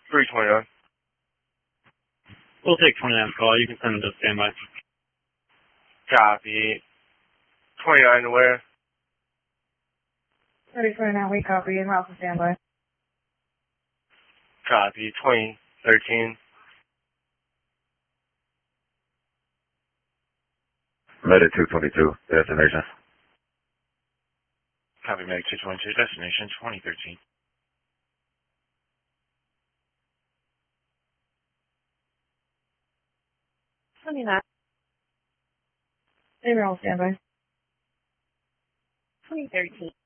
329. We'll take 29's call. You can send them to standby. Copy. 29 to where? 3029, we copy. En route to standby. Copy. 2013. Medic 222, destination. Copy, Medic 222, destination 2013. 29. En route to standby. 2013.